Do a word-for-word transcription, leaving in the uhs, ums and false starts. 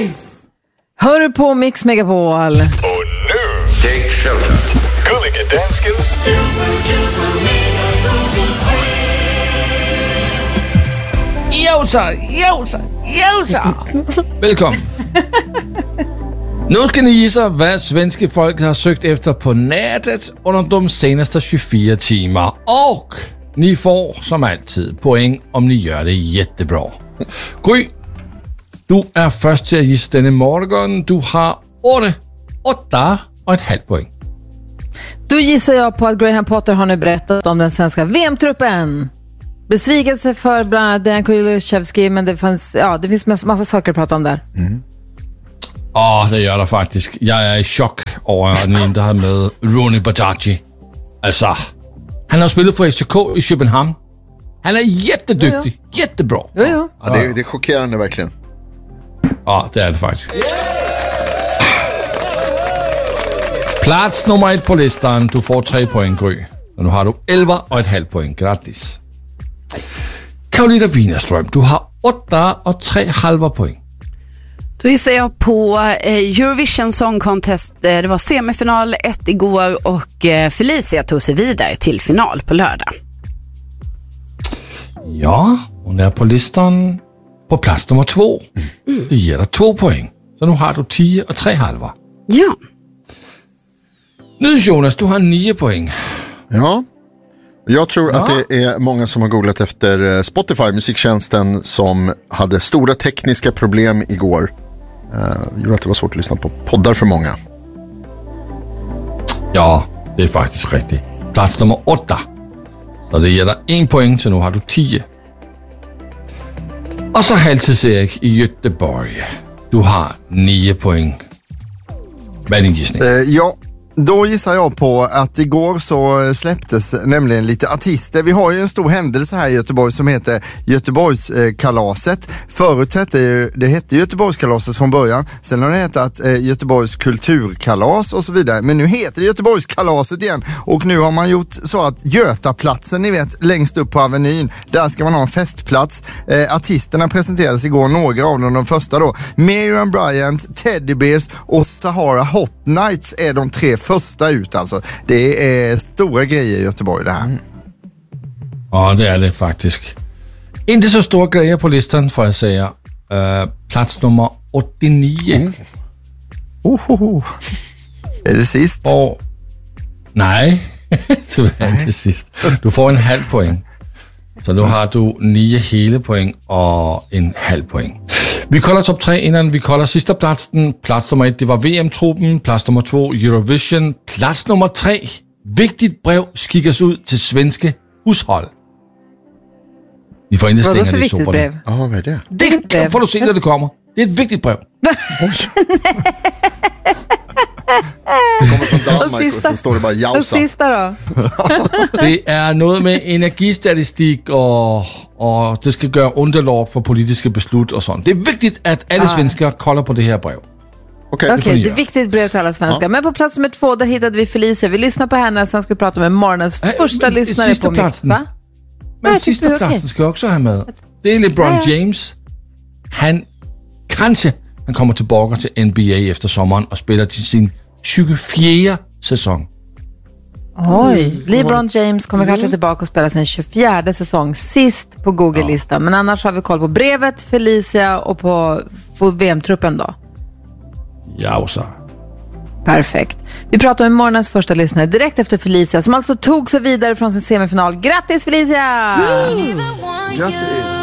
Hör du på Mix Megapol? Och nu, take shelter. Gullige Danskens Josa, Josa, Josa. Velkommen. Nu ska ni gissa vad svenska folk har sökt efter på nätet under de senaste tjugofyra timmar. Och ni får som alltid poäng om ni gör det jättebra. Gry, du är först till att gissa denna morgon. Du har åtta, åtta och ett halvt poäng. Då gissar jag på att Graham Potter har nu berättat om den svenska V M-truppen. Besvikelse för bland annat Dan Kulusevski, men det, fanns, ja, det finns massa, massa saker att prata om där. Mm. Ja, det gör det faktiskt. Jag är i chock över att ni inte har med Ronny Bajagi. Alltså, han har spelat för F C K i Köpenhamn. Han är jätteduktig, jo, jo. jättebra. Jo, jo. Ja, det, är, det är chockerande verkligen. Ja, det är det faktiskt. Plats nummer ett på listan. Du får tre poäng, Gry. Och nu har du elva och ett halvt poäng. Grattis. Karolina Widerström, du har åtta och tre halva poäng. Då gissar jag på eh, Eurovision Song Contest. Eh, det var semifinal ett igår och eh, Felicia tog sig vidare till final på lördag. Ja, hon är på listan på plats nummer två. Mm. Det ger dig två poäng. Så nu har du tio och tre halva. Ja. Nu Jonas, du har nio poäng. Ja. Jag tror ja. att det är många som har googlat efter Spotify, musiktjänsten, som hade stora tekniska problem igår. Uh, gjorde att det var svårt att lyssna på poddar för många. Ja, det är faktiskt riktigt. Plats nummer åtta. Så det ger dig en poäng, så nu har du tio. Och så Halvtids-Erik i Göteborg. Du har nio poäng. Vad är din gissning? Uh, ja. Då gissar jag på att igår så släpptes nämligen lite artister. Vi har ju en stor händelse här i Göteborg som heter Göteborgskalaset. Förut hette det, det hette Göteborgskalaset från början. Sen har det hetat Göteborgs kulturkalas och så vidare. Men nu heter det Göteborgskalaset igen. Och nu har man gjort så att Götaplatsen, ni vet, längst upp på Avenyn, där ska man ha en festplats. Eh, artisterna presenterades igår, några av dem, de första då. Miriam Bryant, Teddy Bears och Sahara Hot Nights är de tre första ut alltså. Det är stora grejer i Göteborg det här. Mm. Ja, det är det faktiskt. Inte så stora grejer på listan får jag säga. Uh, plats nummer åttionio. Mm. Ohoho. Är det sist? Och, nej, tyvärr inte sist. Du får en halv poäng. Så då har du nio hela poäng och en halv poäng. Vi kollar topp tre innan vi kollar sista platsen. Plats nummer ett, det var V M-truppen. Plats nummer två, Eurovision. Plats nummer tre, vigtigt brev skickas ut till svenska hushåll. Ni får inte stänga det i soporna. Brev? Ja, vad är det? Det kan, får du se när det kommer. Det är ett viktigt brev. Det kommer från Danmark och, sista, och så står det bara jausa. Och sista då? Det är något med energistatistik och, och det ska göra underlag för politiska beslut och sånt. Det är viktigt att alla ah. svenskar kollar på det här brev. Okej, okay, okay, det är viktigt brev till alla svenskar. Ja. Men på plats nummer två, där hittade vi Felicia. Vi lyssnar på henne, sen ska vi prata med morgonens äh, första äh, lyssnare sista på platsen. Mix, va? Men ja, sista platsen okay. ska jag också ha med. Det är LeBron ja, ja. James. Han kanske han kommer tillbaka till N B A efter sommaren och spelar till sin tjugofjärde säsong. Oj, LeBron James kommer mm. kanske tillbaka och spela sin tjugofjärde säsong sist på Google-listan. Ja. Men annars har vi koll på brevet, Felicia och på V M-truppen då. Ja, så. Perfekt. Vi pratar med morgonens första lyssnare direkt efter Felicia som alltså tog sig vidare från sin semifinal. Grattis Felicia! Mm. Grattis!